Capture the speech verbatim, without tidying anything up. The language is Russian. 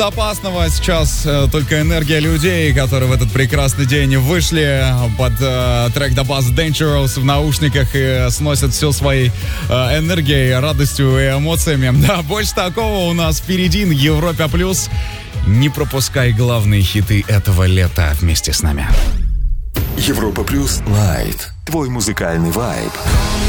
опасного. Сейчас э, только энергия людей, которые в этот прекрасный день вышли под э, трек The Bass Dangerous в наушниках и сносят все своей э, энергией, радостью и эмоциями. Да, больше такого у нас впереди на Европе Плюс. Не пропускай главные хиты этого лета вместе с нами. Европа Плюс Лайт. Твой музыкальный вайб.